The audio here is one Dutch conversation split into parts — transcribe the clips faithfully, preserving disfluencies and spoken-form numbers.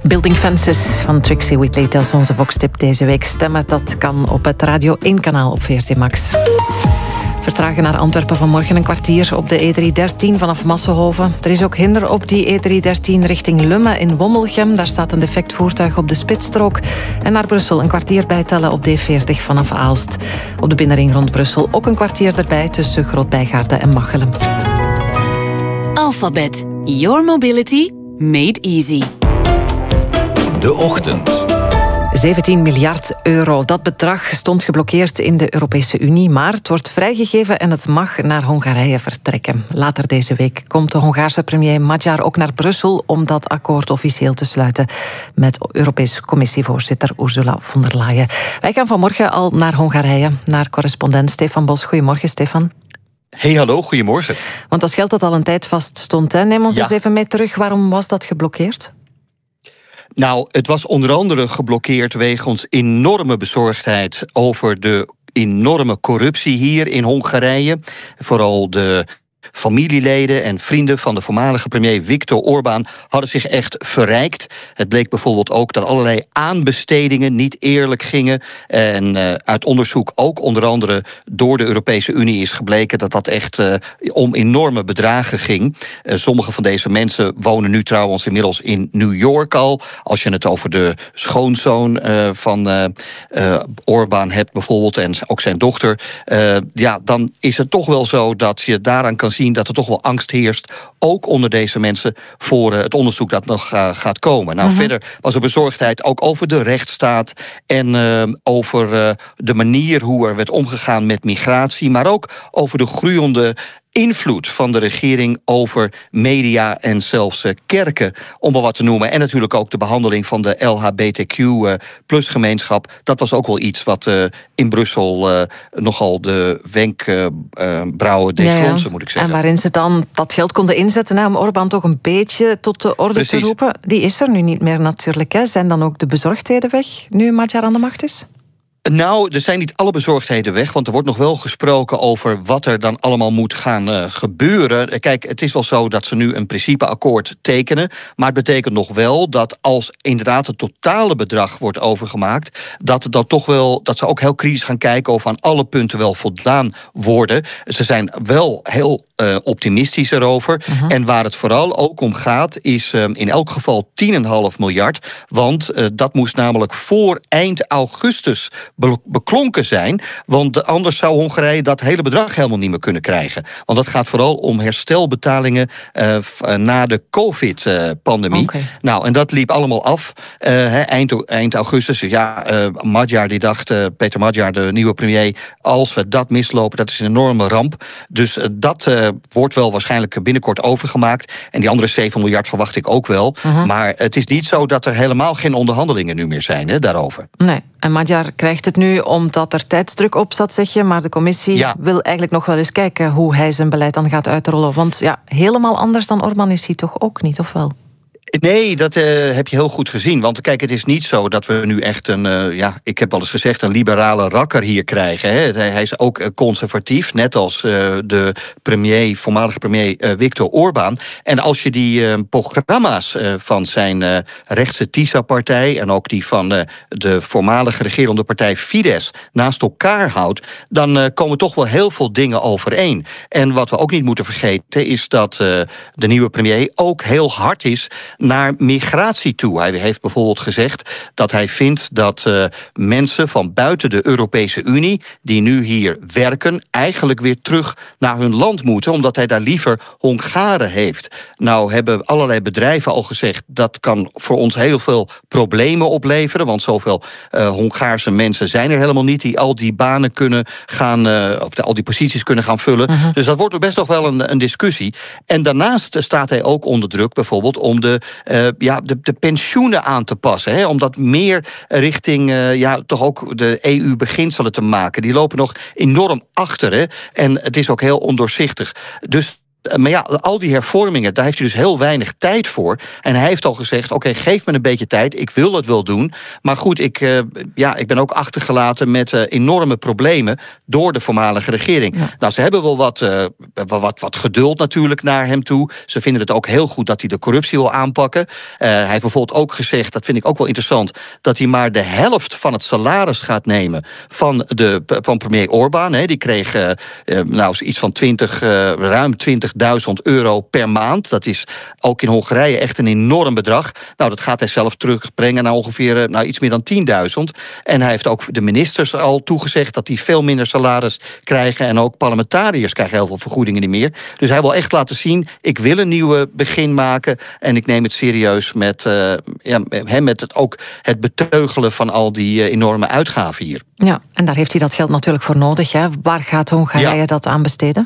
Building Fences van Trixie Whitley, dat is onze Vox-tip deze week. Stemmen, dat kan op het Radio één kanaal op V R T Max. Vertragen naar Antwerpen vanmorgen een kwartier op de E driehonderddertien vanaf Massenhoven. Er is ook hinder op die E driehonderddertien richting Lummen in Wommelgem. Daar staat een defect voertuig op de spitsstrook. En naar Brussel een kwartier bijtellen op D veertig vanaf Aalst. Op de binnenring rond Brussel ook een kwartier erbij tussen Groot-Bijgaarde en Machelen. Alphabet. Your mobility made easy. De Ochtend. zeventien miljard euro. Dat bedrag stond geblokkeerd in de Europese Unie, maar het wordt vrijgegeven en het mag naar Hongarije vertrekken. Later deze week komt de Hongaarse premier Magyar ook naar Brussel om dat akkoord officieel te sluiten met Europese Commissievoorzitter Ursula von der Leyen. Wij gaan vanmorgen al naar Hongarije, naar correspondent Stefan Bos. Goedemorgen, Stefan. Hey, hallo, goedemorgen. Want dat geld dat al een tijd vast stond, hè? Neem ons ja. eens even mee terug. Waarom was dat geblokkeerd? Nou, het was onder andere geblokkeerd wegens enorme bezorgdheid over de enorme corruptie hier in Hongarije. Vooral de familieleden en vrienden van de voormalige premier Viktor Orbán hadden zich echt verrijkt. Het bleek bijvoorbeeld ook dat allerlei aanbestedingen niet eerlijk gingen. En uh, uit onderzoek ook onder andere door de Europese Unie is gebleken dat dat echt uh, om enorme bedragen ging. Uh, sommige van deze mensen wonen nu trouwens inmiddels in New York al. Als je het over de schoonzoon uh, van uh, uh, Orbán hebt bijvoorbeeld en ook zijn dochter. Uh, ja, dan is het toch wel zo dat je daaraan kan zien dat er toch wel angst heerst, ook onder deze mensen, voor uh, het onderzoek dat nog uh, gaat komen. Nou, uh-huh. Verder was er bezorgdheid ook over de rechtsstaat en uh, over uh, de manier hoe er werd omgegaan met migratie, maar ook over de groeiende invloed van de regering over media en zelfs uh, kerken, om maar wat te noemen. En natuurlijk ook de behandeling van de L H B T Q plus gemeenschap. Dat was ook wel iets wat uh, in Brussel uh, nogal de wenkbrauwen uh, deed ja, ja. fronsen, moet ik zeggen. En waarin ze dan dat geld konden inzetten hè, om Orbán toch een beetje tot de orde Precies. te roepen. Die is er nu niet meer natuurlijk. Hè. Zijn dan ook de bezorgdheden weg, nu Magyar aan de macht is? Nou, er zijn niet alle bezorgdheden weg, want er wordt nog wel gesproken over wat er dan allemaal moet gaan uh, gebeuren. Kijk, het is wel zo dat ze nu een principeakkoord tekenen, maar het betekent nog wel dat als inderdaad het totale bedrag wordt overgemaakt, dat, dat, toch wel, dat ze ook heel kritisch gaan kijken of aan alle punten wel voldaan worden. Ze zijn wel heel uh, optimistisch erover. Uh-huh. En waar het vooral ook om gaat, is uh, in elk geval tien komma vijf miljard, want uh, dat moest namelijk voor eind augustus beklonken zijn, want anders zou Hongarije dat hele bedrag helemaal niet meer kunnen krijgen. Want dat gaat vooral om herstelbetalingen uh, na de COVID-pandemie. Okay. Nou, en dat liep allemaal af uh, eind, eind augustus. Ja, uh, Magyar die dacht, uh, Peter Magyar, de nieuwe premier, als we dat mislopen, dat is een enorme ramp. Dus uh, dat uh, wordt wel waarschijnlijk binnenkort overgemaakt. En die andere zeven miljard verwacht ik ook wel. Uh-huh. Maar het is niet zo dat er helemaal geen onderhandelingen nu meer zijn hè, daarover. Nee, en Magyar krijgt het nu omdat er tijdsdruk op zat, zeg je, maar de commissie ja. wil eigenlijk nog wel eens kijken hoe hij zijn beleid dan gaat uitrollen. Want ja, helemaal anders dan Orbán is hij toch ook niet, of wel? Nee, dat uh, heb je heel goed gezien. Want kijk, het is niet zo dat we nu echt een, uh, ja, ik heb wel eens gezegd, een liberale rakker hier krijgen. Hè. Hij is ook uh, conservatief, net als uh, de premier, voormalige premier uh, Viktor Orbán. En als je die uh, programma's uh, van zijn uh, rechtse TISA-partij en ook die van uh, de voormalige regerende partij Fidesz naast elkaar houdt, dan uh, komen toch wel heel veel dingen overeen. En wat we ook niet moeten vergeten is dat uh, de nieuwe premier ook heel hard is naar migratie toe. Hij heeft bijvoorbeeld gezegd dat hij vindt dat uh, mensen van buiten de Europese Unie die nu hier werken, eigenlijk weer terug naar hun land moeten, omdat hij daar liever Hongaren heeft. Nou hebben allerlei bedrijven al gezegd dat kan voor ons heel veel problemen opleveren, want zoveel uh, Hongaarse mensen zijn er helemaal niet die al die banen kunnen gaan, uh, of de, al die posities kunnen gaan vullen. Uh-huh. Dus dat wordt best nog wel een, een discussie. En daarnaast staat hij ook onder druk bijvoorbeeld om de Uh, ja, de, de pensioenen aan te passen. Hè, om dat meer richting uh, ja, toch ook de E U-beginselen te maken. Die lopen nog enorm achter. Hè, en het is ook heel ondoorzichtig. Dus Maar ja, al die hervormingen, daar heeft hij dus heel weinig tijd voor. En hij heeft al gezegd, oké, okay, geef me een beetje tijd. Ik wil het wel doen. Maar goed, ik, uh, ja, ik ben ook achtergelaten met uh, enorme problemen door de voormalige regering. Ja. Nou, ze hebben wel wat, uh, wat, wat geduld natuurlijk naar hem toe. Ze vinden het ook heel goed dat hij de corruptie wil aanpakken. Uh, hij heeft bijvoorbeeld ook gezegd, dat vind ik ook wel interessant, dat hij maar de helft van het salaris gaat nemen van, de, van premier Orbán. Hè. Die kreeg uh, nou, iets van twintig, uh, ruim twintigduizend euro per maand. Dat is ook in Hongarije echt een enorm bedrag. Nou, dat gaat hij zelf terugbrengen naar ongeveer uh, nou, iets meer dan tienduizend. En hij heeft ook de ministers al toegezegd dat die veel minder salaris krijgen. En ook parlementariërs krijgen heel veel vergoedingen niet meer. Dus hij wil echt laten zien, ik wil een nieuwe begin maken. En ik neem het serieus met, uh, ja, met het, ook het beteugelen van al die uh, enorme uitgaven hier. Ja, en daar heeft hij dat geld natuurlijk voor nodig. Hè? Waar gaat Hongarije ja. dat aan besteden?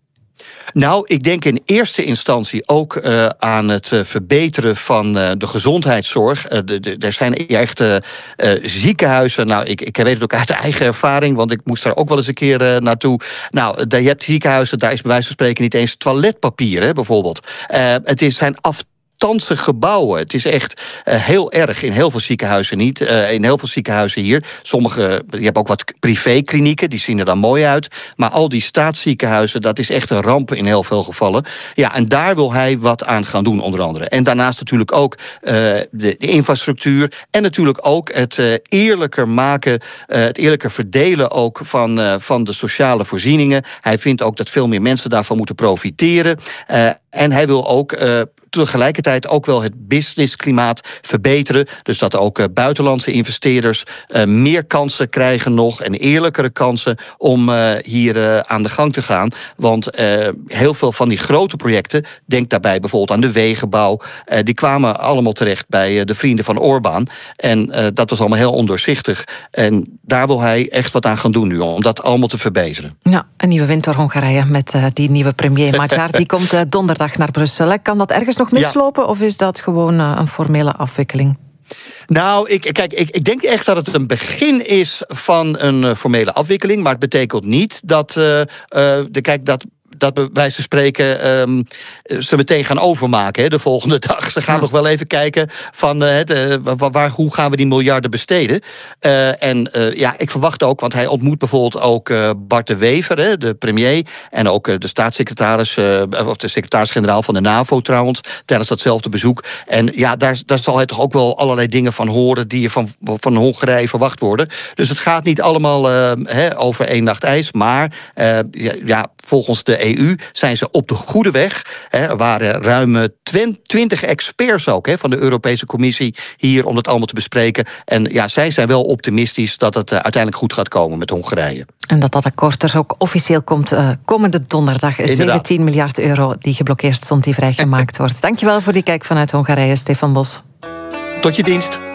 Nou, ik denk in eerste instantie ook uh, aan het uh, verbeteren van uh, de gezondheidszorg. Uh, de, de, er zijn echt uh, uh, ziekenhuizen. Nou, ik, ik weet het ook uit eigen ervaring, want ik moest daar ook wel eens een keer uh, naartoe. Nou, daar, je hebt ziekenhuizen, daar is bij wijze van spreken niet eens toiletpapier, hè, bijvoorbeeld. Uh, het is, zijn af Tanse gebouwen. Het is echt uh, heel erg. In heel veel ziekenhuizen niet. Uh, in heel veel ziekenhuizen hier. Sommige, je hebt ook wat privéklinieken, die zien er dan mooi uit. Maar al die staatsziekenhuizen, dat is echt een ramp in heel veel gevallen. Ja, en daar wil hij wat aan gaan doen, onder andere. En daarnaast natuurlijk ook uh, de, de infrastructuur. En natuurlijk ook het uh, eerlijker maken, uh, het eerlijker verdelen ook van, uh, van de sociale voorzieningen. Hij vindt ook dat veel meer mensen daarvan moeten profiteren. Uh, en hij wil ook Uh, tegelijkertijd ook wel het businessklimaat verbeteren. Dus dat ook uh, buitenlandse investeerders uh, meer kansen krijgen nog en eerlijkere kansen om uh, hier uh, aan de gang te gaan. Want uh, heel veel van die grote projecten, denk daarbij bijvoorbeeld aan de wegenbouw, uh, die kwamen allemaal terecht bij uh, de vrienden van Orbán. En uh, dat was allemaal heel ondoorzichtig. En daar wil hij echt wat aan gaan doen nu, om dat allemaal te verbeteren. Ja, een nieuwe wind door Hongarije met uh, die nieuwe premier Magyar. Die komt uh, donderdag naar Brussel. Hè. Kan dat ergens nog mislopen, ja. Of is dat gewoon uh, een formele afwikkeling? Nou, ik, kijk, ik, ik denk echt dat het een begin is van een uh, formele afwikkeling. Maar het betekent niet dat, uh, uh, de, kijk, dat dat bij wijze van spreken um, ze meteen gaan overmaken hè, de volgende dag. Ze gaan ja. nog wel even kijken van uh, de, waar, waar, hoe gaan we die miljarden besteden. Uh, en uh, ja, ik verwacht ook, want hij ontmoet bijvoorbeeld ook uh, Bart de Wever, hè, de premier, en ook uh, de staatssecretaris, uh, of de secretaris-generaal van de NAVO trouwens, tijdens datzelfde bezoek. En ja, daar, daar zal hij toch ook wel allerlei dingen van horen die je van, van Hongarije verwacht worden. Dus het gaat niet allemaal uh, hè, over één nacht ijs, maar uh, ja, ja, volgens de E U zijn ze op de goede weg. Er waren ruim twintig experts ook hè, van de Europese Commissie hier om het allemaal te bespreken. En ja, zij zijn wel optimistisch dat het uiteindelijk goed gaat komen met Hongarije. En dat dat akkoord er ook officieel komt uh, komende donderdag. Inderdaad. zeventien miljard euro die geblokkeerd stond, die vrijgemaakt wordt. Dankjewel voor die kijk vanuit Hongarije, Stefan Bos. Tot je dienst.